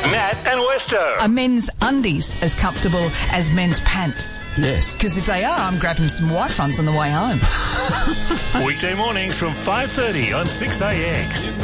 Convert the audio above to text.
Matt and Westo. Are men's undies as comfortable as men's pants? Yes. Because if they are, I'm grabbing some Y-funds on the way home. Weekday mornings from 5:30 on 6AX.